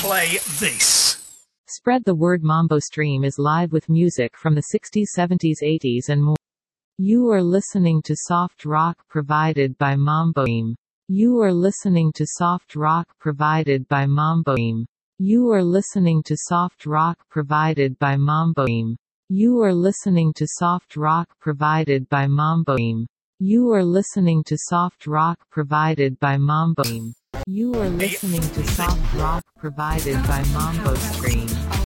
play this. Spread the word. Mambo Stream is live with music from the 60s, 70s, 80s and more. You are listening to soft rock provided by Mambo Stream. You are listening to soft rock provided by Mambo Stream. You are listening to soft rock provided by Mambo Stream. You are listening to soft rock provided by Mambo Stream. You are listening to soft rock provided by Mambo Stream. You are listening to soft rock provided by Mambo Stream.